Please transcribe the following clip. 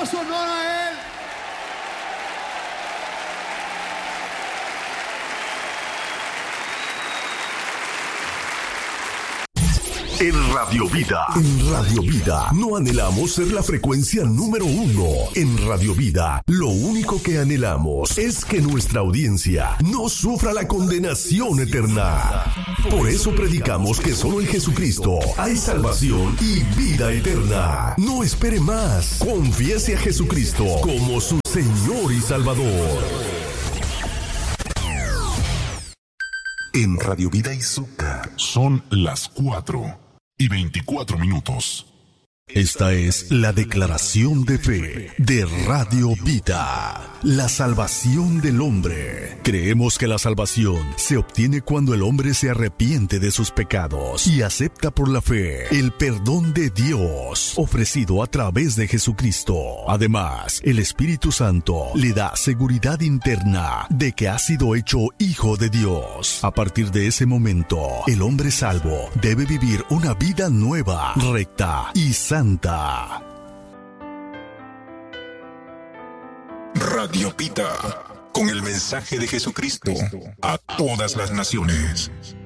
aplauso honor a él. En Radio Vida, no anhelamos ser la frecuencia número 1. En Radio Vida, lo único que anhelamos es que nuestra audiencia no sufra la condenación eterna. Por eso predicamos que solo en Jesucristo hay salvación y vida eterna. No espere más. Confiese a Jesucristo como su Señor y Salvador. En Radio Vida Izúcar son las 4:24. Esta es la declaración de fe de Radio Vida, la salvación del hombre. Creemos que la salvación se obtiene cuando el hombre se arrepiente de sus pecados y acepta por la fe el perdón de Dios ofrecido a través de Jesucristo. Además, el Espíritu Santo le da seguridad interna de que ha sido hecho hijo de Dios. A partir de ese momento, el hombre salvo debe vivir una vida nueva, recta y santa. Radio Vida, con el mensaje de Jesucristo a todas las naciones.